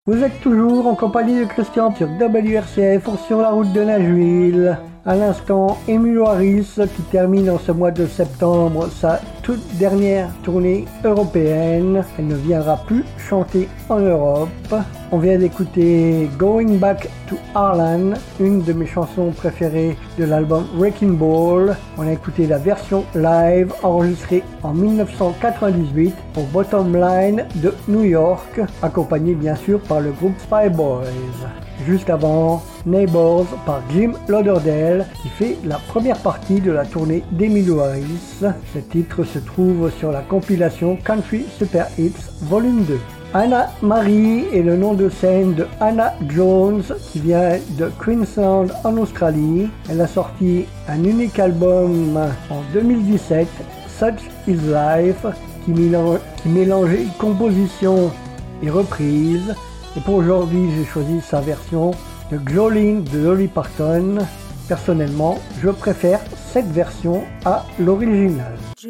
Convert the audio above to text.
Vous êtes toujours en compagnie de Christian sur WRCF sur la route de Nashville. À l'instant, Emmylou Harris qui termine en ce mois de septembre sa toute dernière tournée européenne. Elle ne viendra plus chanter en Europe. On vient d'écouter Going Back to Harlan, une de mes chansons préférées de l'album Wrecking Ball. On a écouté la version live enregistrée en 1998 au Bottom Line de New York, accompagnée bien sûr par le groupe Spyboys. Juste avant, Neighbors par Jim Lauderdale qui fait la première partie de la tournée d'Emmylou Harris. Ce titre se trouve sur la compilation Country Super Hits Volume 2. Anna Marie est le nom de scène de Hannah Jones qui vient de Queensland en Australie. Elle a sorti un unique album en 2017, Such is Life, qui mélangeait composition et reprise. Et pour aujourd'hui, j'ai choisi sa version de Jolene de Dolly Parton. Personnellement, je préfère cette version à l'original.